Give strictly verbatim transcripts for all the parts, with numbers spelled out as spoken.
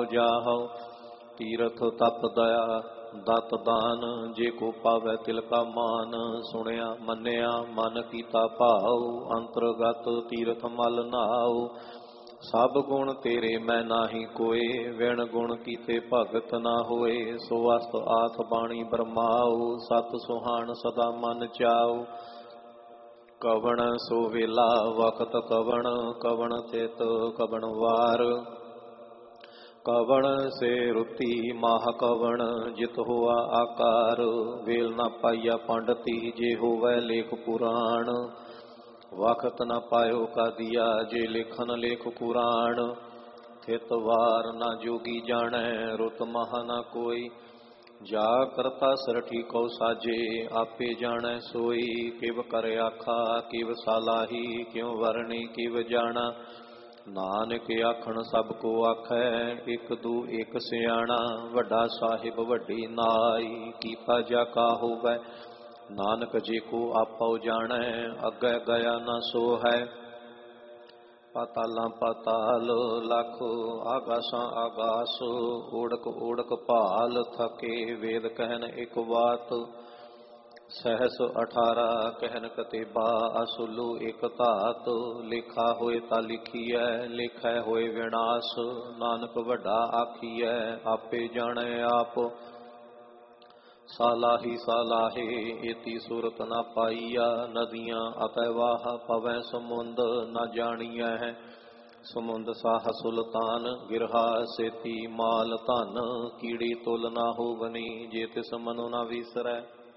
ਜਾਹੋ। ਤੀਰਥ ਤਪ ਦਇਆ ਦਤ ਦਾਨ, ਜੇ ਕੋ ਪਾਵੈ ਤਿਲ ਕਾ ਮਾਨ। ਸੁਣਿਆ ਮੰਨਿਆ ਮਨ ਕੀਤਾ ਭਾਉ, ਅੰਤਰਗਤ ਤੀਰਥ ਮਲ ਨਾਉ। ਸਭ ਗੁਣ ਤੇਰੇ ਮੈਂ ਨਾਹੀ ਕੋਏ, ਵਿਣ ਗੁਣ ਕੀਤੇ ਭਗਤ ਨਾ ਹੋਏ। ਸੋ ਅਸਤ ਆਥ ਬਾਣੀ ਬਰਮਾਉ, ਸਤ ਸੁਹਾਣ ਸਦਾ ਮਨ ਚਾਉ। ਕਵਣ ਸੋ ਵੇਲਾ ਵਕਤ ਕਵਣ, ਕਵਣ ਚਿਤ ਕਵਣ ਵਾਰ। ਕਵਣ ਸੇ ਰੁਤੀ ਮਾਹ ਕਵਣ, ਜਿਤ ਹੋਆ ਆਕਾਰ। ਵੇਲ ਨਾ ਪਾਈਆ ਪੰਡਤੀ, ਜੇ ਹੋਵੈ ਲੇਖ ਪੁਰਾਣ। ਵਖਤ ਨ ਪਾਇਓ ਕਾਦੀਆ, ਜੇ ਲਿਖਨ ਲੇਖ ਕੁਰਾਨ। ਥਿਤ ਵਾਰ ਨਾ ਜੋਗੀ ਜਾਣੈ, ਰੁਤ ਮਹਾ ਨਾ ਕੋਈ। ਜਾ ਕਰਤਾ ਸਰਠੀ ਕਉ ਸਾਜੇ, ਆਪੇ ਜਾਣੈ ਸੋਈ। ਕਿਵ ਕਰ ਆਖਾ ਕਿਵ ਸਾਲਾਹੀ, ਕਿਉ ਵਰਣੀ ਕਿਵ ਜਾਣਾ। ਨਾਨਕ ਆਖਣ ਸਭ ਕੋ ਆਖੈ, ਇਕ ਦੂ ਇਕ ਸਿਆਣਾ। ਵੱਡਾ ਸਾਹਿਬ ਵੱਡੀ ਨਾਈ, ਕੀਤਾ ਜਾ ਕਾ ਹੋਵੈ। ਨਾਨਕ ਜੇ ਕੋ ਆਪਉ ਜਾਣੈ, ਅੱਗੇ ਗਿਆ ਨਾ ਸੋ ਹੈ। ਪਾਤਾਲਾਂ ਪਾਤਾਲ ਲਖ, ਆਗਾਸਾਂ ਆਗਾਸ। ਓੜਕ ਓੜਕ ਭਾਲ, ਥਕੇ ਵੇਦ ਕਹਿਨ ਇਕ ਬਾਤ। ਸਹਸ ਅਠਾਰਾ ਕਹਿਨ ਕਤੇਬਾ, ਅਸੁਲੂ ਇਕ ਧਾਤ। ਲੇਖਾ ਹੋਏ ਤਾ ਲਿਖੀਐ, ਲੇਖੈ ਹੋਏ ਵਿਨਾਸ਼। ਨਾਨਕ ਵੱਡਾ ਆਖੀਐ, ਆਪੇ ਜਾਣੈ ਆਪ। ਸਾਲਾਹੀ ਸਾਲਾਹੇ ਏਤੀ ਸੂਰਤ ਨਾ ਪਾਈਆ, ਨਦੀਆਂ ਅਤੈ ਵਾਹ ਪਵੈ ਸਮੁੰਦ ਨਾ ਜਾਣੀਐ। ਸਮੁੰਦ ਸਾਹ ਸੁਲਤਾਨ, ਗਿਰਹਾ ਸੇਤੀ ਮਾਲ ਧਨ। ਕੀੜੀ ਤੁਲ ਨਾ ਹੋਵਨੀ, ਜੇ ਤਿਸ ਮਨੁ ਨਾ ਵੀਸਰੈ।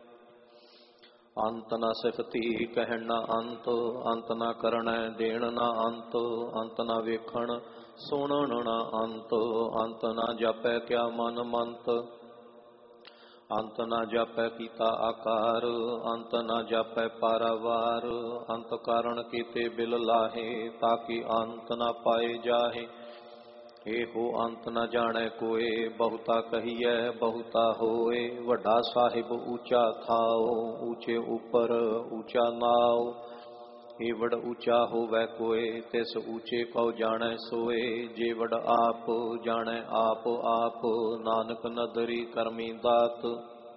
ਅੰਤ ਨਾ ਸਿਫਤੀ ਕਹਿਣ ਨਾ ਅੰਤ, ਅੰਤ ਨਾ ਕਰਣੈ ਦੇਣ ਨਾ ਅੰਤ। ਅੰਤ ਨਾ ਵੇਖਣ ਸੁਣਨ ਨਾ ਅੰਤ, ਅੰਤ ਨਾ ਜਾਪੈ ਕਿਆ ਮਨ ਮੰਤ। ਅੰਤ ਨਾ ਜਾਪੈ ਕੀਤਾ ਆਕਾਰ, ਅੰਤ ਨਾ ਜਾਪੈ ਪਾਰਾਵਾਰ। ਅੰਤ ਕਾਰਣ ਕੀਤੇ ਬਿਲ ਲਾਹੇ, ਤਾਕਿ ਅੰਤ ਨਾ ਪਾਏ ਜਾਹੇ। ਇਹੋ ਅੰਤ ਨ ਜਾਣੈ ਕੋਏ, ਬਹੁਤਾ ਕਹੀਐ ਬਹੁਤਾ ਹੋਏ। ਵੱਡਾ ਸਾਹਿਬ ਊਚਾ ਥਾਉ, ਊਚੇ ਉਪਰ ਊਚਾ ਨਾਉ। ਏਵੜ ਊਚਾ ਹੋਵੈ ਕੋਏ, ਤਿਸ ਊਚੇ ਕਉ ਜਾਣੈ ਸੋਏ। ਜੇਵੜ ਆਪ ਜਾਣੈ ਆਪ ਆਪ, ਨਾਨਕ ਨਦਰੀ ਕਰਮੀ ਦਾਤ।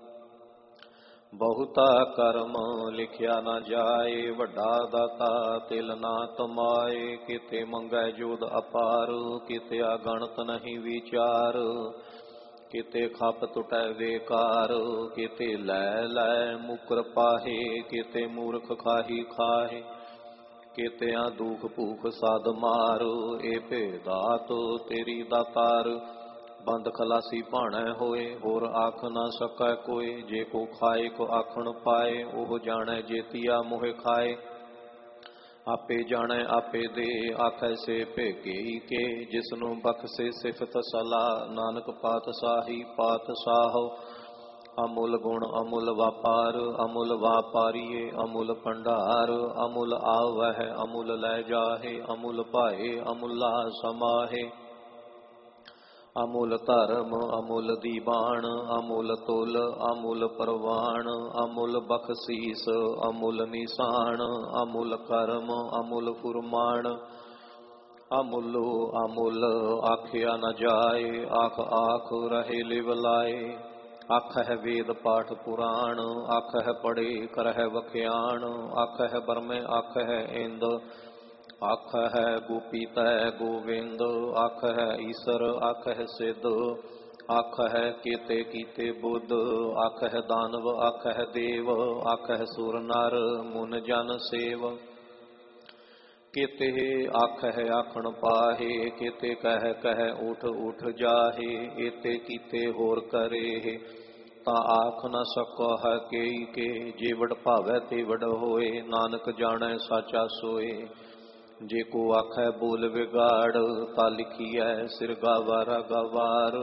ਬਹੁਤਾ ਕਰਮ ਲਿਖਿਆ ਨਾ ਜਾਏ, ਵੱਡਾ ਦਾਤਾ ਤਿਲ ਨਾ ਤਮਾਏ। ਕਿਤੇ ਮੰਗੈ ਜੋਦ ਅਪਾਰ, ਕਿਤੇ ਅਗਣਤ ਨਹੀਂ ਵਿਚਾਰ। ਕਿਤੇ ਖਪ ਟੁਟੈ ਵੇਕਾਰ, ਕਿਤੇ ਲੈ ਲੈ ਮੁਕਰ ਪਾਹੇ। ਕਿਤੇ ਮੂਰਖ ਖਾਹੀ ਖਾਹੇ, ਕਿਤਿਆਂ ਦੁਖ ਭੂਖ ਸਾਧ ਮਾਰ। ਏ ਭੇਦਾਤ ਤੇਰੀ ਦਾਤਾਰ, ਬੰਦ ਖਲਾਸੀ ਭਾਣੈ ਹੋਏ। ਹੋਰ ਆਖ ਨਾ ਸਕੈ ਕੋਏ, ਜੇ ਕੋ ਖਾਏ ਕੋ ਆਖਣ ਪਾਏ। ਉਹ ਜਾਣੈ ਜੇਤੀਆ ਮੋਹਿ ਖਾਏ। ਆਪੇ ਜਾਣੈ ਆਪੇ ਦੇ, ਆਖੈ ਸੇ ਭੇਗੇ ਕੇ। ਜਿਸਨੂੰ ਬਖਸ਼ੇ ਸਿਫਤ ਸਲਾਹ, ਨਾਨਕ ਪਾਤਸ਼ਾਹੀ ਪਾਤਸ਼ਾਹ। ਅਮੁੱਲ ਗੁਣ ਅਮੁੱਲ ਵਾਪਾਰ, ਅਮੁੱਲ ਵਾਪਾਰੀਏ ਅਮੁੱਲ ਭੰਡਾਰ। ਅਮੁੱਲ ਆਵਹਿ ਅਮੁੱਲ ਲੈ ਜਾਹੇ, ਅਮੁੱਲ ਭਾਏ ਅਮੁੱਲਾ ਸਮਾਹੇ। ਅਮੁੱਲ ਧਰਮ ਅਮੁੱਲ ਦੀਵਾਨ, ਅਮੁੱਲ ਤੁਲ ਅਮੁੱਲ ਪ੍ਰਵਾਨ। ਅਮੁੱਲ ਬਖਸ਼ੀਸ ਅਮੁੱਲ ਨਿਸ਼ਾਨ, ਅਮੁੱਲ ਕਰਮ ਅਮੁੱਲ ਫੁਰਮਾਨ। ਅਮੁੱਲੋ ਅਮੁੱਲ ਆਖਿਆ ਨ ਜਾਏ, ਆਖ ਆਖ ਰਹੇ ਲਿਵ ਲਾਏ। ਆਖਹਿ ਵੇਦ ਪਾਠ ਪੁਰਾਣ, ਆਖਹਿ ਪੜ੍ਹੇ ਕਰਹਿ ਵਖਿਆਣ। ਆਖਹਿ ਬਰਮੈ ਆਖਹਿ ਇੰਦ, ਆਖਹਿ ਗੋਪੀਤੈ ਗੋਵਿੰਦ। ਆਖਹਿ ਈਸਰ ਆਖਹਿ ਸਿੱਧ, ਆਖਹਿ ਕੇਤੇ ਕੀਤੇ ਬੁੱਧ। ਆਖਹਿ ਦਾਨਵ ਆਖਹਿ ਦੇਵ, ਆਖਹਿ ਸੁਰ ਨਰ ਮੁਨ ਜਨ ਸੇਵ। ਕਿਤੇ ਆਖਹਿ ਆਖਣ ਪਾਹੇ, ਕਿਤੇ ਕਹਿ ਕਹਿ ਉਠ ਉਠ ਜਾਹੇ। ਏਤੇ ਕੀਤੇ ਹੋਰ ਕਰੇ, ਤਾਂ ਆਖ ਨ ਸਕੋ ਹੈ ਕੇਈ ਕੇ। ਜੇਵੜ ਭਾਵੈ ਤੇਵੜ ਹੋਏ, ਨਾਨਕ ਜਾਣੈ ਸਾਚਾ ਸੋਏ। ਜੇ ਕੋ ਆਖੈ ਬੋਲ ਵਿਗਾੜ, ਤਾ ਲਿਖੀਐ ਸਿਰ ਗਾਵਾਰਾ ਗਵਾਰ।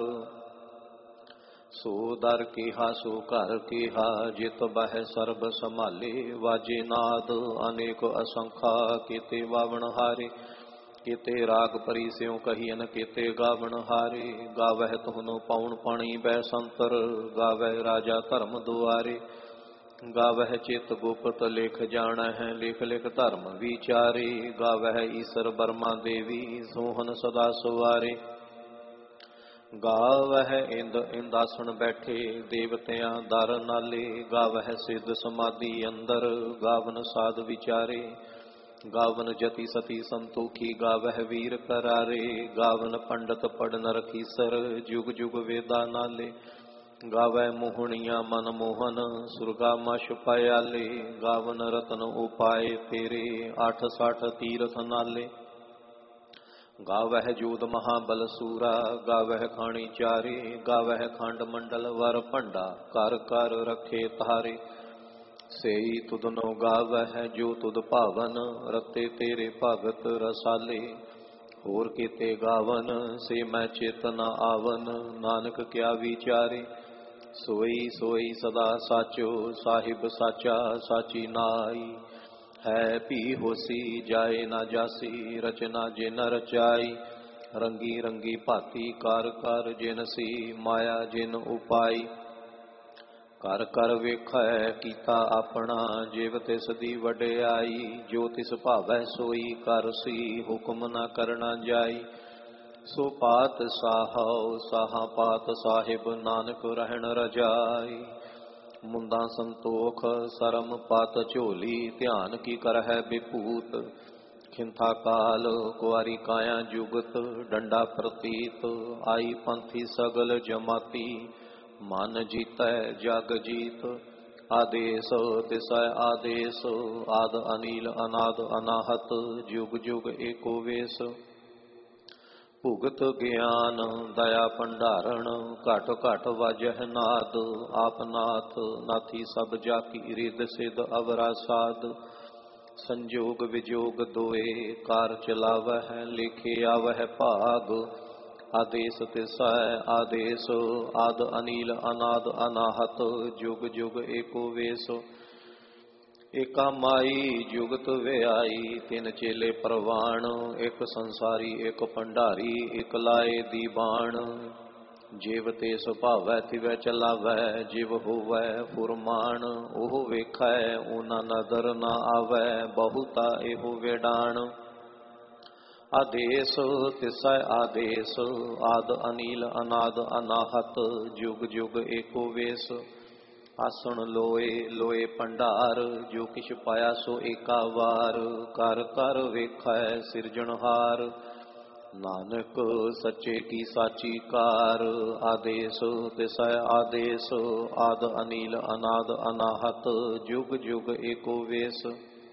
ਸੋ ਦਰ ਕੀਹਾ ਸੋ ਘਰ ਕੀਹਾ, ਜਿਤ ਬਹਿ ਸਰਬ ਸੰਭਾਲੇ। ਵਾਜੇ ਨਾਦ ਅਨੇਕ ਅਸੰਖਾ, ਕਿਤੇ ਵਾਵਣ ਹਾਰੇ। ਕਿਤੇ ਰਾਗ ਪਰੀ ਸਿਉ ਕਹੀਐਨ, ਕਿਤੇ ਗਾਵਣ ਹਾਰੇ। ਗਾਵਹਿ ਤੁਹਨੋ ਪਾਉਣ ਪਾਣੀ ਬੈ ਸੰਤਰ, ਗਾਵਹਿ ਰਾਜਾ ਧਰਮ ਦੁਆਰੇ। ਗਾਵਹਿ ਚਿਤ ਗੁਪਤ ਲਿਖ ਜਾਣਹਿ, ਲਿਖ ਲਿਖ ਧਰਮ ਵਿਚਾਰੇ। ਗਾਵਹਿ ਈਸਰ ਬਰਮਾ ਦੇਵੀ, ਸੋਹਨ ਸਦਾ ਸਵਾਰੇ। ਗਾਵਹਿ ਇੰਦ ਇੰਦਾਸਣ ਬੈਠੇ ਦੇਵਤਿਆਂ ਦਰ ਨਾਲੇ। ਗਾਵਹਿ ਸਿੱਧ ਸਮਾਧੀ ਅੰਦਰ ਗਾਵਨ ਸਾਧ ਵਿਚਾਰੇ। ਗਾਵਨ ਜਤੀ ਸਤੀ ਸੰਤੋਖੀ ਗਾਵਹਿ ਵੀਰ ਕਰਾਰੇ। ਗਾਵਨ ਪੰਡਤ ਪੜਨ ਰਖੀਸਰ ਜੁਗ ਜੁਗ ਵੇਦਾ ਨਾਲੇ। ਗਾਵੈ ਮੋਹਣੀਆਂ ਮਨ ਮੋਹਨ ਸੁਰਗਾ ਮਛ ਪਾਇਆਲੇ। ਗਾਵਨ ਰਤਨ ਉਪਾਏ ਤੇਰੇ ਅੱਠ ਸੱਠ ਤੀਰਥ ਨਾਲੇ। ਗਾਵਹਿ ਜੋਧ ਮਹਾਬਲ ਸੂਰਾ ਗਾਵਹਿ ਖਾਣੀ ਚਾਰੇ। ਗਾਵਹਿ ਖੰਡ ਮੰਡਲ ਵਰ ਭੰਡਾ ਕਰ ਕਰ ਰਖੇ ਤਾਰੇ। ਸੇਈ ਤੁਧਨੋ ਗਾਵਹਿ ਜੋ ਤੁਧ ਭਾਵਨ ਰਤੇ ਤੇਰੇ ਭਗਤ ਰਸਾਲੇ। ਹੋਰ ਕੀਤੇ ਗਾਵਨ ਸੇ ਮੈਂ ਚਿਤ ਨ ਆਵਨ ਨਾਨਕ ਕਿਆ ਵਿਚਾਰੇ। ਸੋਈ ਸੋਈ ਸਦਾ ਸਾਚੋ ਸਾਹਿਬ ਸਾਚਾ ਸਾਚੀ ਨਾਈ। ਹੈ ਭੀ ਹੋਸੀ ਜਾਏ ਨਾ ਜਾਸੀ ਰਚਨਾ ਜਿਨ ਰਚਾਈ। ਰੰਗੀ ਰੰਗੀ ਭਾਤੀ ਕਰ ਕਰ ਜਿਨ ਸੀ ਮਾਇਆ ਜਿਨ ਉਪਾਈ। ਕਰ ਕਰ ਵੇਖੈ ਕੀਤਾ ਆਪਣਾ ਜਿਵ ਤਿਸ ਦੀ ਵਡਿਆਈ। ਜੋ ਤਿਸ ਭਾਵੈ ਸੋਈ ਕਰ ਸੀ ਹੁਕਮ ਨਾ ਕਰਨਾ ਜਾਈ। ਸੋ ਪਾਤ ਸਾਹਉ ਸਾਹਾ ਪਾਤ ਸਾਹਿਬ ਨਾਨਕ ਰਹਿਣ ਰਜਾਈ। ਮੁੰਦਾ ਸੰਤੋਖ ਸਰਮ ਪਤ ਝੋਲੀ ਧਿਆਨ ਕੀ ਕਰਹਿ ਬਿਭੂਤ। ਖਿੰਥਾ ਕਾਲ ਕੁਆਰੀ ਕਾਇਆ ਜੁਗਤ ਡੰਡਾ ਪ੍ਰਤੀਤ। ਆਈ ਪੰਥੀ ਸਗਲ ਜਮਾਤੀ ਮਨ ਜੀਤੈ ਜਗ ਜੀਤ। ਆਦੇਸ ਤਿਸੈ ਆਦੇਸ ਆਦ ਅਨੀਲ ਅਨਾਦ ਅਨਾਹਤ ਜੁਗ ਜੁਗ ਏਕੋ ਵੇਸ। ਭੁਗਤ ਗਿਆਨ ਦਇਆ ਭੰਡਾਰਣ ਘਟ ਘਟ ਵਾਜਹਿ ਨਾਦ। ਆਪ ਨਾਥ ਨਾਥੀ ਸਭ ਜਾ ਕੀ ਰਿਦ ਸਿਧ ਅਵਰਾ ਸਾਧ। ਸੰਜੋਗ ਵਿਜੋਗ ਦੋਏ ਕਾਰ ਚਲਾਵਹਿ ਲੇਖੇ ਆਵਹਿ ਭਾਗ। ਆਦੇਸ ਤਿਸੈ ਆਦੇਸ ਆਦ ਅਨੀਲ ਅਨਾਦ ਅਨਾਹਤ ਜੁਗ ਜੁਗ ਏਕੋ ਵੇਸ। ਏਕਾ ਮਾਈ ਜੁਗਤ ਵਿਆਈ ਤਿੰਨ ਚੇਲੇ ਪ੍ਰਵਾਣ। ਇੱਕ ਸੰਸਾਰੀ ਇੱਕ ਭੰਡਾਰੀ ਇੱਕ ਲਾਏ ਦੀਵਾਨ। ਜਿਵ ਤੇ ਸੁਭਾਵੈ ਤਿਵੈ ਚਲਾਵੈ ਜਿਵ ਹੋਵੈ ਫੁਰਮਾਨ। ਉਹ ਵੇਖੈ ਉਹਨਾਂ ਨਦਰ ਨਾ ਆਵੈ ਬਹੁਤਾ ਇਹੋ ਵੇਡਾਣ। ਆਦੇਸ ਤਿਸੈ ਆਦੇਸ ਆਦ ਅਨੀਲ ਅਨਾਦ ਅਨਾਹਤ ਜੁਗ ਜੁਗ ਏਕੋ ਵੇਸ। ਆਸਣ ਲੋਏ ਲੋਏ ਭੰਡਾਰ ਜੋ ਕਿਛ ਪਾਇਆ ਸੋ ਏਕਾ ਵਾਰ। ਕਰ ਕਰ ਵੇਖੈ ਸਿਰਜਣਹਾਰ ਨਾਨਕ ਸੱਚੇ ਕੀ ਸਾਚੀ ਕਾਰ। ਆਦੇਸ ਤਿਸੈ ਆਦੇਸ ਆਦ ਅਨੀਲ ਅਨਾਦ ਅਨਾਹਤ ਜੁਗ ਜੁਗ ਏਕੋ ਵੇਸ।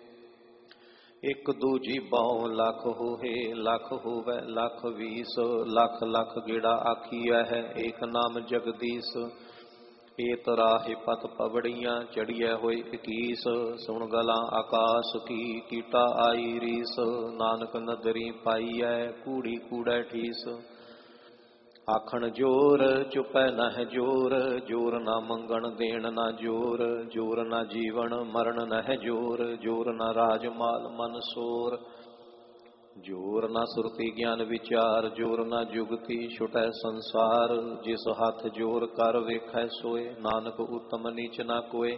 ਇੱਕ ਦੂਜੀ ਬਾਉ ਲੱਖ ਹੋਏ ਲੱਖ ਹੋਵੈ ਲੱਖ ਵੀਸ। ਲੱਖ ਲੱਖ ਗੇੜਾ ਆਖੀਐ ਹੈ ਏਕ ਨਾਮ ਜਗਦੀਸ਼। ਏਤ ਰਾਹੇ ਪਤ ਪਵੜੀਆਂ ਚੜੀਐ ਹੋਏ ਇਕੀਸ। ਸੁਣ ਗਲਾਂ ਆਕਾਸ ਕੀ ਕੀਟਾ ਆਈ ਰੀਸ। ਨਾਨਕ ਨਦਰੀ ਪਾਈਐ ਕੂੜੀ ਕੂੜੈ ਠੀਸ। ਆਖਣ ਜੋਰ ਚੁਪੈ ਨਹਿ ਜੋਰ ਜੋਰ ਨਾ ਮੰਗਣ ਦੇਣ ਨਾ ਜੋਰ। ਜੋਰ ਨਾ ਜੀਵਨ ਮਰਨ ਨਹਿ ਜੋਰ ਜੋਰ ਨਾ ਰਾਜ ਮਾਲ ਮਨ ਸੋਰ। ਜੋਰ ਨਾ ਸੁਰਤੀ ਗਿਆਨ ਵਿਚਾਰ ਜੋਰ ਨਾ ਜੁਗਤੀ ਛੁਟੈ ਸੰਸਾਰ। ਜਿਸ ਹੱਥ ਜੋਰ ਕਰ ਵੇਖੈ ਸੋਏ ਨਾਨਕ ਉਤਮ ਨੀਚ ਨਾ ਕੋਏ।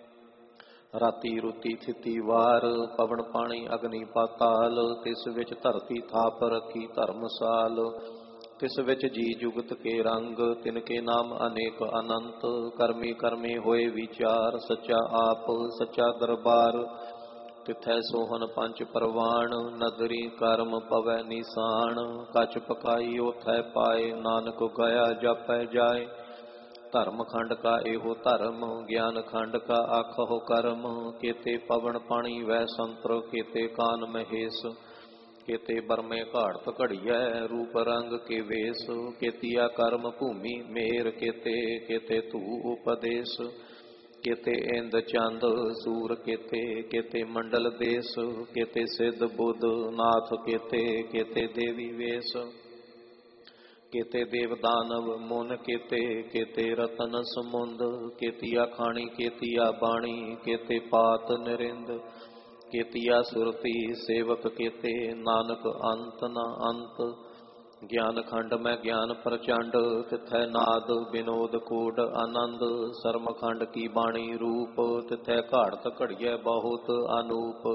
ਰਾਤੀ ਰੁਤੀ ਥਿਤੀ ਵਾਰ ਪਵਨ ਪਾਣੀ ਅਗਨੀ ਪਾਤਾਲ। ਤਿਸ ਵਿੱਚ ਧਰਤੀ ਥਾਪ ਰੱਖੀ ਧਰਮਸਾਲ। ਤਿਸ ਵਿੱਚ ਜੀ ਜੁਗਤ ਕੇ ਰੰਗ ਤਿਨਕੇ ਨਾਮ ਅਨੇਕ ਅਨੰਤ। ਕਰਮੀ ਕਰਮੀ ਹੋਏ ਵਿਚਾਰ ਸੱਚਾ ਆਪ ਸੱਚਾ ਦਰਬਾਰ। ਤਿਥੈ ਸੋਹਨ ਪੰਚ ਪਰਵਾਣ ਨਦਰੀ ਕਰਮ ਪਵੈ ਨਿਸਾਨ। ਕਛ ਪਕਾਈ ਉਥੈ ਪਾਏ ਨਾਨਕ ਗਿਆ ਜਾਪੈ ਜਾਏ। ਧਰਮ ਖੰਡ ਕਾ ਇਹੋ ਧਰਮ ਗਿਆਨ ਖੰਡ ਕਾ ਆਖੋ ਕਰਮ। ਕੇਤੇ ਪਵਨ ਪਾਣੀ ਵੈ ਸੰਤਰ ਕੇਤੇ ਕਾਨ ਮਹੇਸ਼। ਕੇਤੇ ਬਰਮੇ ਘਾੜਤ ਘੜੀਐ ਰੂਪ ਰੰਗ ਕੇ ਵੇਸ। ਕੇਤੀਆ ਕਰਮ ਭੂਮੀ ਮੇਰ ਕੇਤੇ ਕੇਤੇ ਧੂ ਉਪਦੇਸ਼। ਕੇਤੇ ਇੰਦ ਚੰਦ ਸੂਰ ਕੇਤੇ ਕੇਤੇ ਮੰਡਲ ਦੇਸ। ਕੇਤੇ ਸਿੱਧ ਬੁੱਧ ਨਾਥ ਕੇਤੇ ਕੇਤੇ ਦੇਵੀ ਵੇਸ। ਕੇਤੇ ਦੇਵ ਦਾਨਵ ਮੁਨ ਕੇਤੇ ਕੇਤੇ ਰਤਨ ਸਮੁੰਦ। ਕੇਤੀਆ ਖਾਣੀ ਕੇਤੀਆ ਬਾਣੀ ਕੇਤੇ ਪਾਤ ਨਿਰਿੰਦ। ਕੇਤੀਆ ਸੁਰਤੀ ਸੇਵਕ ਕੇਤੇ ਨਾਨਕ ਅੰਤ ਨ ਅੰਤ। ਗਿਆਨ ਖੰਡ ਮੈਂ ਗਿਆਨ ਪ੍ਰਚੰਡ ਤਿਥੈ ਨਾਦ ਵਿਨੋਦ ਕੋਡ ਆਨੰਦ। ਸਰਮ ਖੰਡ ਕੀ ਬਾਣੀ ਰੂਪ ਤਿਥੈ ਘਾੜਤ ਘੜੀਐ ਬਹੁਤ ਅਨੂਪ।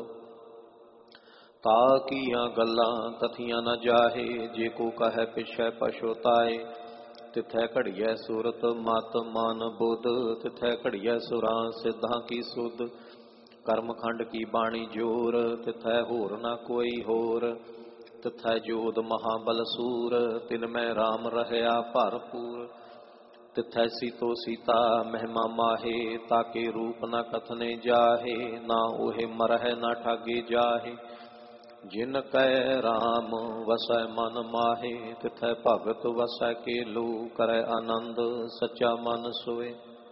ਤਾ ਕੀਆਂ ਗੱਲਾਂ ਕਥੀਆਂ ਨ ਜਾਹੇ ਜੇ ਕੋ ਕਹੈ ਪਿਛੈ ਪਛੁਤਾਏ। तिथै घड़ियै सूरत मत मन बुध, तिथै घड़ियै सुरां सिद्धां की सुध। कर्मखंड की बाणी जोर, तिथै होर न कोई होर। तिथै जोध महाबल सूर, तिनमै राम रहया भरपूर। तिथै सीतो सीता महिमा माहे, ताके रूप न कथने जाहे। ना ओहे मरह न ठागे जाहे, जिन कै राम वसै मन माहे। तिथै भगत वसै केलू, करै आनंद सच्चा मन सोए।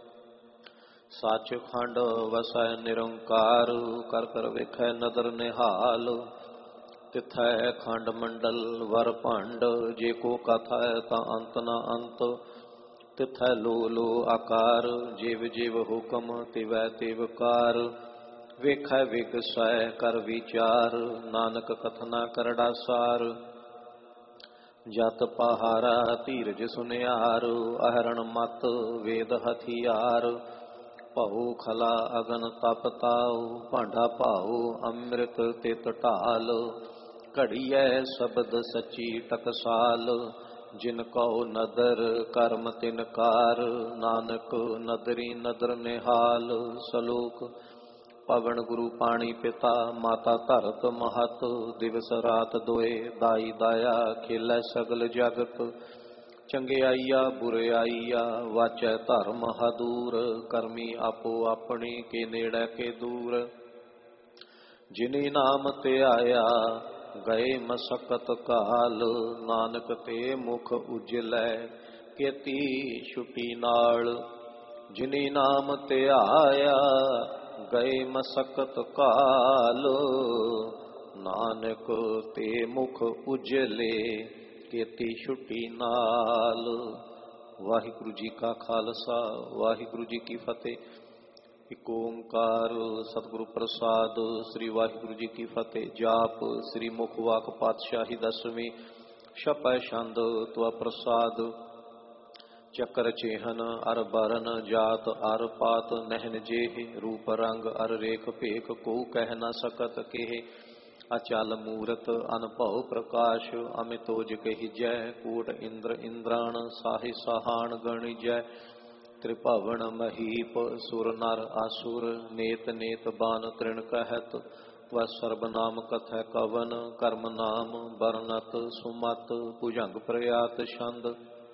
सचखंड वसै निरंकार, कर कर वेखै नदर निहाल। तिथै खंड मंडल वर भंड, जे को कथा ता अंत न अंत। तिथै लो लो आकार, जिव जिव हुकम तिवै तिव कार। वेखै विगसै कर विचार, नानक कथना करड़ा सार। जत पहारा धीरज सुनियार, अहरण मत वेद हथियार। भऊ खला अगन तप ताऊ, भांडा भाऊ अमृत तित ढाल। घड़ियै शब्द सची टकसाल, जिन कहो नदर कर्म तिनकार। नानक नदरी नदर निहाल। सलोक पवन गुरु पाणी पिता, माता धरत महत। दिवस रात दोए दाई दाया, खेलै सगल जगत। चंगियाईया बुराईया, वाचै धर्म हदूर। करमी आपो अपनी, के नेड़े के दूर। जिनी नाम ते आया, गए मसकत काल। नानक ते मुख उजलै, केती छुटी नाल। जिनी नाम ते आया, गए मसकत काल। नानक ते मुख उजले, केती छुटी नाल। वाहिगुरु जी का खालसा, वाहिगुरु जी की फतेह। एक ओंकार सतगुरु प्रसाद। श्री वाहिगुरु जी की फतेह। जाप श्री मुखवाक पातशाही दसवीं। छपै छंद त्वा प्रसाद। चक्र चेहन अर बरन, जात अर पात नहन जेह। रूप रंग अर रेख भेख, को कह न सकत केह। अचल मूरत अनभव प्रकाश, अमितोज कहिजै। कूट इंद्र इंद्राण, साहि सहान गणिजै। त्रिभवन महीप सुर नर आसुर, नेत नेत बान तृण कहत। वह सर्वनाम कथै कवन, कर्म नाम बरनत सुमत। भुजंग प्रयात छंद।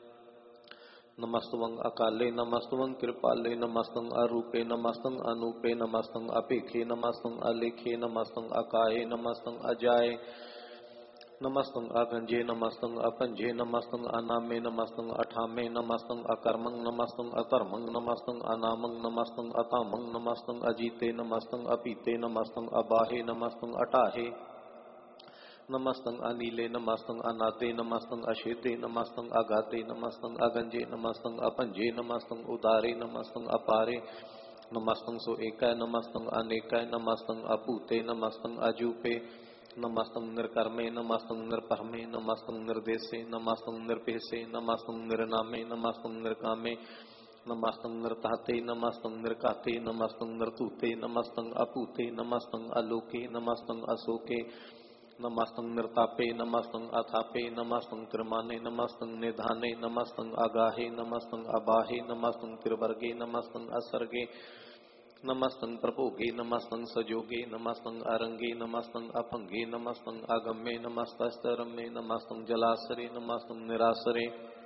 नमस्तवं अकाले, नमस्तवं कृपाले। नमस्तं अरूपे, नमस्तं अनूपे। नमस्तं अपेखे, नमस्तं अलेखे। नमस्तं अकाये, नमस्तं अजाये। नमस्तं अगंजे, नमस्तं अपंजे। नमस्तं अनामे, नमस्तं अठामे। नमस्तं अकर्मं, नमस्तं अधर्मं। नमस्तं अनामं, नमस्तं अतामं। नमस्तं अजीते, नमस्तं अपीते। नमस्तं अबाहे, नमस्तं अटाहे। नमस्तं अनीले, नमस्तं अनादे। नमस्तं अशेदे, नमस्तं अगाधे। नमस्तं अगंजे, नमस्तं अपंजे। नमस्तं उदारे, नमस्तं अपारे। नमस्तं सो एकै, नमस्तं अनेकै। नमस्तं अपूते, नमस्तं अजूपे। नमस्तं निर्कर्मे, नमस्तं निर्परमे। नमस्तं निर्देशे, नमस्तं निर्पेशे। नमस्तं निर्नामे, नमस्तं निर्कामे। नमस्तं निर्ताते, नमस्तं निर्काते। नमस्तं निर्तूते, नमस्तं अपूते। नमस्तं अलोके, नमस्तं अशोके। नमस्तं निर्तापे, नमस्तं अथापे। नमस्तं त्रिमाने, नमस्तं निधाने। नमस्तं अगाहे, नमस्तं अबाहे। नमस्तं त्रिवर्गे, नमस्तं असर्गे। नमस्तं प्रभोगे, नमस्तं सजोगे। नमस्तं अरंगे, नमस्तं अभंगे। नमस्तं अगम्ये, नमस्तस्तरम्ये। नमस्तं जलासरे, नमस्तं निरासरे।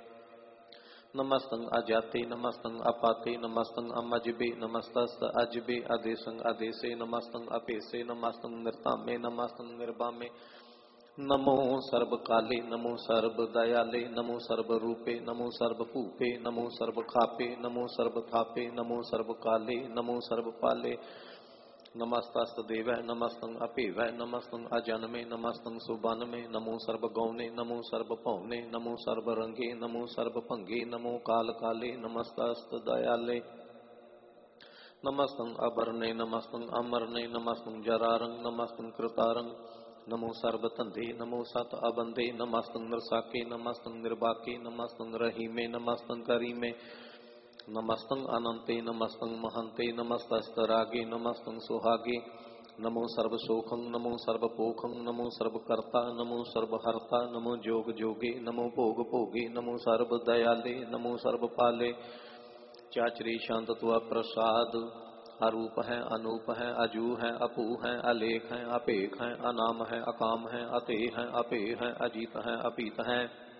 नमस्तं अजाते, नमस्तं अपाते। नमस्तं अमजबे, नमस्तस्त अजबे। अदेशं अदेशे, नमस्तं अपेशे। नमस्तं निर्तामे, नमस्तं निर्बामे। नमो सर्व काले, नमो सर्व दयाले। नमो सर्व रूपे, नमो सर्व भूपे। नमो सर्व खापे, नमो सर्व थापे। नमो सर्व काले, नमो सर्व पाले। नमस्तस्त देवै, नमस्तं अपेवै। नमस्तं अजन्मे, नमस्तं सुबन्मे। नमो सर्व गौने, नमो सर्व पौने। नमो सर्व रंगे, नमो सर्व भंगे। नमो काल काले, नमस्तस्त दयाले। नमस्तं अबरने, नमस्तं अमरने। नमस्तं जरारंग, नमस्तं कृतारंग। नमो सर्वतंधे, नमो सत अबंधे। नमस्तं नरसाके, नमस्तं निर्बाके। नमस्तं रहीमे, नमस्तं करीमे। नमस्तं अनंते, नमस्तं महंते। नमस्तस्तरागे, नमस्तं सुहागे। नमो सर्वसोखं नमो सर्वपोखं नमो सर्वकर्ता नमो सर्वहर्ता नमो जोग जोगे नमो भोग भोगे नमो सर्वदयाले नमो सर्वपाले। चाचरी शांत त्वा प्रसाद अरूप है अनूप है अजू है अपू है अलेख है अपेख है अनाम है अकाम है अते है अपे है अजीत है अपीत है।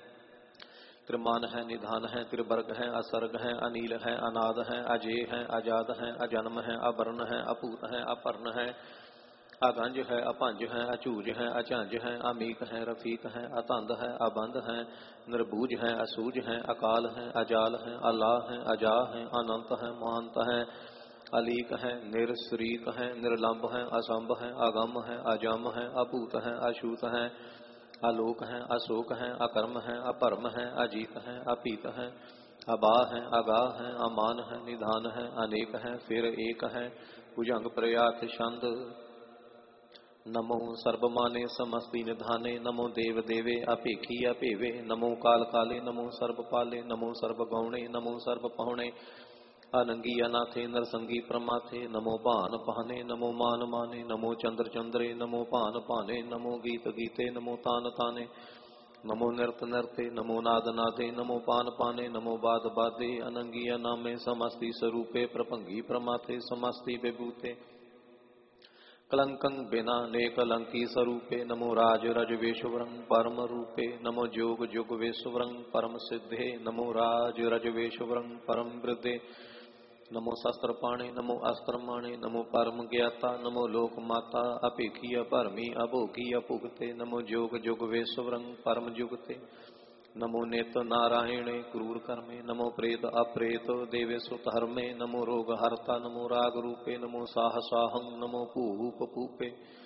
त्रिमान है निधान है त्रिवर्ग है असर्ग है अनील है अनाद है अजय है अजाद है अजन्म है अवर्ण है अपूत है अपर्ण है अगंज है अपंज है अचूज है अचंज है अमीक है रफीक है अतंद है अबंध है निर्बूज है असूज है अकाल है अजाल है अल्लाह है अजा है अनंत है महांत है अलीक है निरश्रीक है निर्लंब है असंभ है अगम है अजम है अपूत है अछूत है आलोक है अशोक है अकर्म है अपरम है अजीत है अपीत है अबा है अगाह है अमान है निधान है अनेक है फिर एक है भुजंग प्रयात छंद। नमो सर्वमाने समस्ति निधाने नमो देव देवे अपेखी अपेवे नमो काल काले नमो सर्वपाले नमो सर्वगौणे नमो सर्वपहुणे अनंगी अनाथे नरसंगी प्रमाथे नमो पान पहने नमो मान माने नमो चंद्र चंद्रे नमो पान पाने नमो गीत गीते नमो तान ताने नमो नृत नृते नमो नाद नादे नमो पान पाने नमो बाद बादे अनंगी अनामे समस्ति स्वरूपे प्रपंगी प्रमाथे समस्ति विभूते कलंकं बिना ने कलंकी स्वरूपे नमो राज रजवेश्वरं परम रूपे नमो जोग जोग वेश्वरं परम सिद्धे नमो राज रजवेश्वरं परम वृद्धे नमो शस्त्र पाणे नमो अस्त्र माणे नमो परम ज्ञाता नमो लोक माता अपेखी अपरमी अभोगी अपुगते नमो जोग जोग वेश्वरं परम जुगते नमो नेत नारायणे क्रूर कर्मे नमो प्रेत अप्रेत देवेशु धर्मे नमो रोग हर्ता नमो राग रूपे नमो साहसाहं नमो पूप पूपे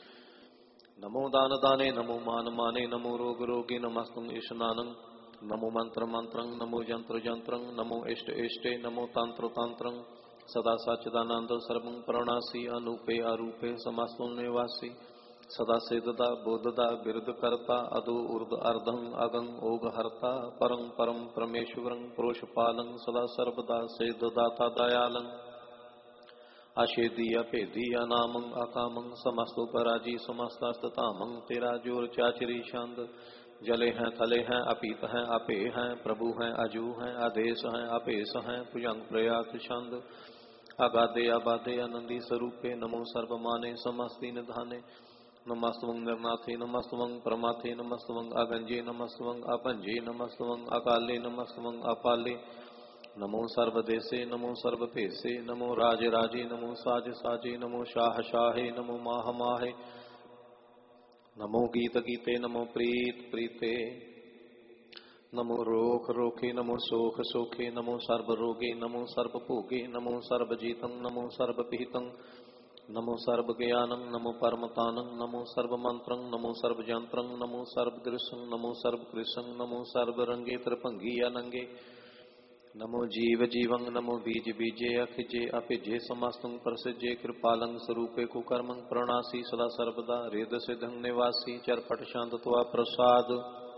नमो दान दाने नमो मान माने नमो रोग रोगे नमस्तुं ईशनानं नमो मंत्र मंत्रं नमो यंत्र यंत्रं नमो इष्ट इष्टे नमो तंत्र तंत्रं सदा सच्चिदानंद सर्वं प्रणनासी अनूपे अरूपे समस्तुं निवासी सदा सिद्धदा बोधदा बिरद करता अदो उर्द अर्धं अगं ओग हर्ता परं परम परमेश्वरं प्रोषपालं सदा सर्वदा सिद्धदाता दयालं अशेदी अपेदी अनामं अकामं समस्तो पराजी समस्तास्ततामं तेरा जोर चाचरी छंद। जले हैं थले हैं अपीत हैं अपे हैं प्रभु हैं अजू हैं आदेश हैं अपेश हैं भुजंग प्रयात छंद। अगाधे अबाधे आनंदी स्वरूपे नमो सर्वमाने समस्ति निधाने नमस्तवं निर्नाथे नमस्तवं प्रमाथे नमस्तवं अगंजे नमस्तवं अपंजे नमस्तवं अकाले नमस्तवं अपाले नमो सर्वदेशे नमो सर्वपेशे नमो राज राजे नमो साज साजे नमो शाह शाहे नमो माह माहे नमो गीत गीते नमो प्रीत प्रीते नमो रोख रोखे नमो सोख सोखे नमो सर्व रोगे नमो सर्व भोगे नमो सर्वजीतं नमो सर्वपिहितं नमो सर्वज्ञानं नमो परमतानं नमो सर्वमंत्रं नमो सर्वयंत्रं नमो सर्वदृशं नमो सर्वकृशं नमो सर्वरंगे त्रिभंगी अनंगे नमो जीव जीवं नमो बीज बीजे अखिजे अपिजे समस्तं प्रसिजे कृपालं स्वरूपे कुकर्मं प्रणासी सदा सर्वदा रेद सिद्धं निवासी चरपट शांत त्वा प्रसाद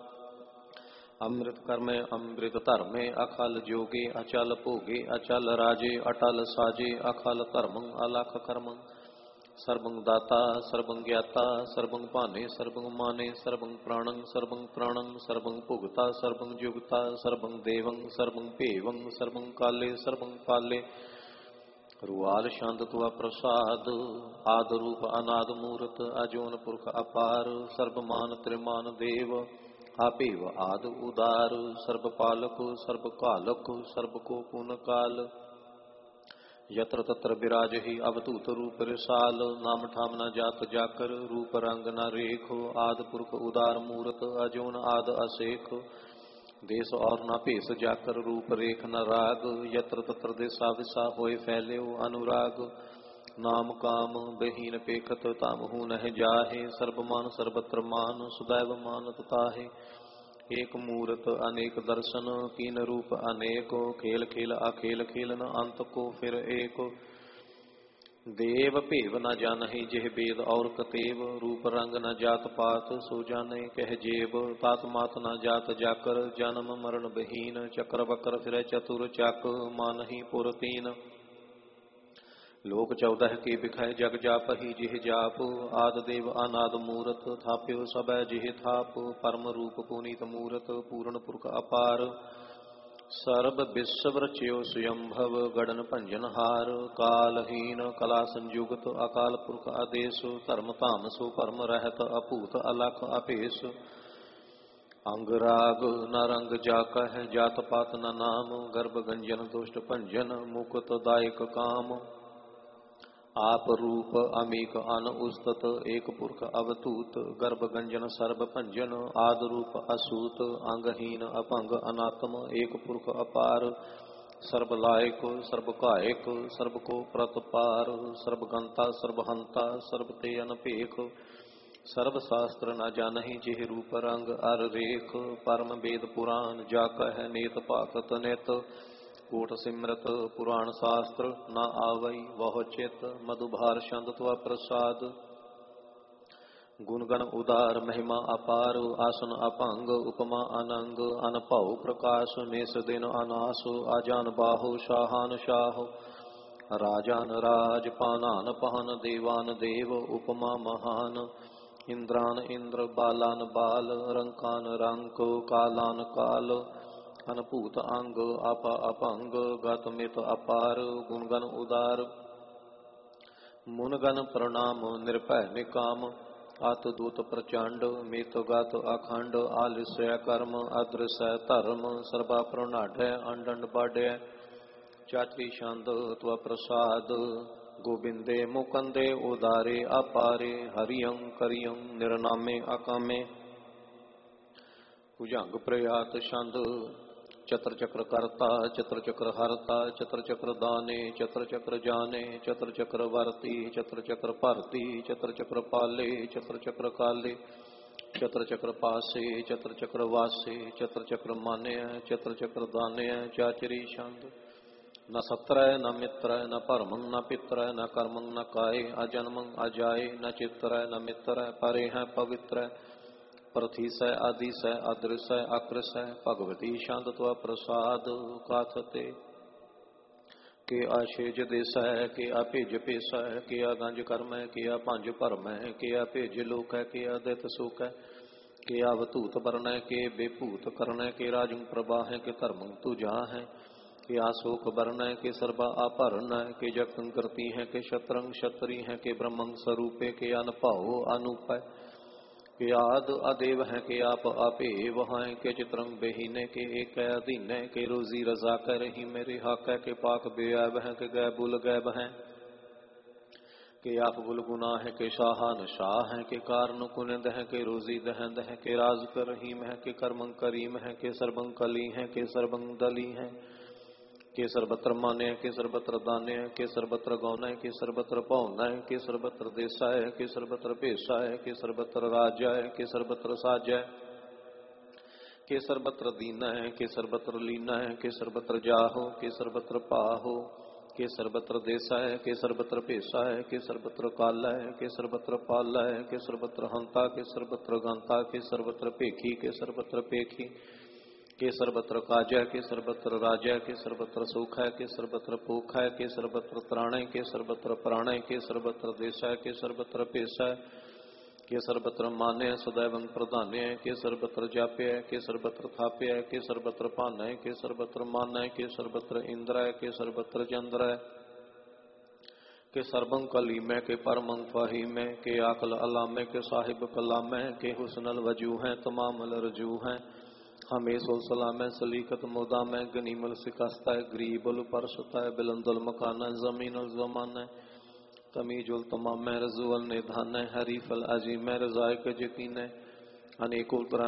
अमृत कर्मे अमृत धर्मे अखल जोगे अचल भोगे अचल राजे अटल साजे अखल धर्मं अलख कर्मं सर्वं दाता सर्वं ज्ञाता सर्वं पाने सर्वं माने सर्वं प्राणं सर्वं प्राणं सर्वं भुगता सर्वं जुगता सर्वं देवं सर्वं पेवं सर्वं काले सर्वं पाले रुआल शांत त्वा प्रसाद आद रूप अनाद मूर्त अजोन पुरख अपार सर्वमान त्रिमान देव आपेव आद उदार सर्वपालक सर्वकालक सर्वको पुन काल यत्र तत्र विराज ही अवधूत रूप रिसाल नाम ठाम न जात जाकर रूप रंग न रेख आद पुरख उदार मूरत अजोन आद असेख देश और न पेश जाकर रूप रेख न राग यत्र तत्र दिशा विशा होए फैले अनुराग नाम काम बहीन पेखत तामहु नह जाहे सर्वमान सर्वत्र मान सुदैव मानत ताहे एक मूरत अनेक दर्शन कीन रूप अनेको खेल खेल अखेल खेलन अंत को फिर एक देव भेव न जानहि जेह वेद और कतेव रूप रंग न जात पात सो जाने कह जेब तात मात न जात जाकर जन्म मरण बहीन चक्र बकर फिर चतुर चाक मानहि पुर तीन लोक चौदह की बिखै जग जापहि जिह जाप, आद देव अनाद मूरत थाप्यो सबै जिह थाप, परम रूप पुनीत मूरत पूर्ण पुरख अपार, सर्ब विश्व रच्यो स्वयंभव गणन भंजन हार, कालहीन कला संयुगत अकाल पुरख आदेश, धर्म धाम सो परम रहत अभूत अलख अभेस, अंग राग न रंग जाकह जात पात न नाम, गर्भ गंजन दुष्ट भंजन मुकुत दायक काम, आप रूप अमीक अन उस्तत एक पुरख अवतूत, गर्भ गंजन सर्ब भंजन आद रूप असूत, अंगहीन अपंग अनात्म एक पुरख अपार, सर्ब लायक सर्ब कायक सर्ब को प्रतपार, सर्वगंता सर्वहंता सर्ब ते अनपेख, सर्व शास्त्र न जानहि जिह रूप रंग अर रेख, परम वेद पुराण जाकह नेत पाकत नेत, कोट सिमरत पुराण शास्त्र न आवई वह चित, मधुभार छंद त्वा प्रसाद, गुणगण उदार महिमा अपार, आसन अपंग उपमा अनंग, अनभव प्रकाश निस दिन अनास, आजान बाहु शाहान शाह, राजान राज पानान पहन, देवान देव उपमा महान, इंद्रान इंद्र बालान बाल, रंकान रंक कालान काल, अनभूत अंग आपा अपंग, गत मित अपार, गुणगण उदार मुनगण प्रणाम, निर्भय निकाम, अत दूत प्रचंड, मित गत अखंड, आलस्य कर्म अदृश्य धर्म, सर्वा प्रणाढ़ अंडंड बाढ़, चात्री छंद त्व प्रसाद, गोबिंदे मुकंदे उदारे अपारे, हरियं करियं निर्नामे अकामे, भुजंग प्रयात छंद, चत्र चक्र करता चत्र चक्र हरता, चत्र चक्र दाने चत्र चक्र जाने, चत्र चक्र वर्ती चत्र चक्र भरती, चत्र चक्र पाले चत्र चक्र काले, चत्र चक्र पासे चत्र चक्र वासे, चत्र चक्र माने चत्र चक्र दाने, चाचरी छंद, न सत्र न मित्र न परमं न पित्र, न कर्मं न काय अजन्मं अजाय, न चित्र न मित्र परे हैं पवित्र, प्रथिस आदिश अदृश अकृश, भगवती छंद त्व प्रसाद, काथते के आशेज देस के अभिज पेश, के अगंज कर्म के अपंज भरम, के अभिज लोक के अदित सुख, के अवतूत वर्ण के बेभूत करण, के राजं प्रवाह के धर्मं तुझा है, के आशोक वर्ण के सर्वा अपहरण, के जखं करती हैं के शत्रंग क्षत्रि हैं, के ब्रह्मं स्वरूपे के अनभाव अनुपय, के आद अदेव हैं के आप आपे वहां, के चित्रंग बेहीने के एक अधीन, के रोजी रजा कर ही मेरे हक, के पाक बेअब हैं के गै बुल गैब हैं, के आप बुल गुना है के शाहान शाह हैं, के कारण कुनिंद हैं के रोजी दहंद हैं, के राज कर रहीम है के कर्मं करीम है, के सर्वं कली हैं के सर्वं दली हैं, के सर्वत्र मान्य के सर्वत्र दान्य, के सर्वत्र गौनय के सर्वत्र पौनय, के सर्वत्र देशाय के सर्वत्र पेशाय, के सर्वत्र राज्य के सर्वत्र साजय, के सर्वत्र दीनय के सर्वत्र लीनय, के सर्वत्र जाहो के सर्वत्र पाहो, के सर्वत्र देशाय के सर्वत्र पेशाय, के सर्वत्र कालय के सर्वत्र पालय, के सर्वत्र हंता के सर्वत्र गंता, के सर्वत्र पेखी के सर्वत्र पेखी, के सर्वत्र काजय के सर्वत्र राजय, के सर्वत्र सुख है के सर्वत्र भूख है, के सर्वत्र त्राणय के सर्वत्र प्राणय, के सर्वत्र देशय के सर्वत्र पेशय, के सर्वत्र मान्य सदैवं प्रधान्य, के सर्वत्र जाप्य के सर्वत्र थाप्य, के सर्वत्र पानय के सर्वत्र मानय, के सर्वत्र इंद्रय के सर्वत्र चंद्रय, के सर्वं कलीमय के परमं फहीमय, के आकल अलामय के साहिब कलामय, के हुस्नल वजू हैं तमाम रजू हैं, हमें सलाम सलीकत मुदा में गनीमल शिकस्त है, गरीबुल परसता है बिलंदुल मकान जमीन जमान है, तमीजुल तमाम रजुअल निधान है, हरीफल अजीम रजायक यकीन है, अनेकों तरह